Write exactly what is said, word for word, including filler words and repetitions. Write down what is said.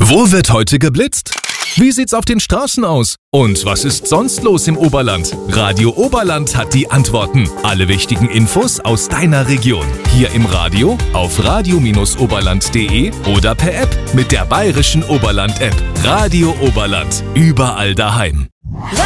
Wo wird heute geblitzt? Wie sieht's auf den Straßen aus? Und was ist sonst los im Oberland? Radio Oberland hat die Antworten. Alle wichtigen Infos aus deiner Region. Hier im Radio, auf radio oberland punkt de oder per App mit der bayerischen Oberland-App. Radio Oberland. Überall daheim.